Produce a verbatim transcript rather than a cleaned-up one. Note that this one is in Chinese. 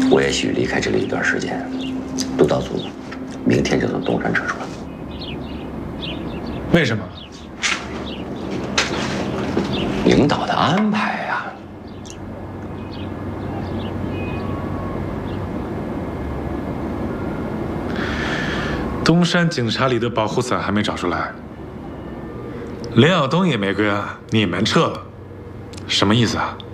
我也许离开这里一段时间。督导组明天就从东山撤出来。 为什么？ 领导的安排呀。 东山警察里的保护伞还没找出来，连晓东也没归案，你们撤了，什么意思啊？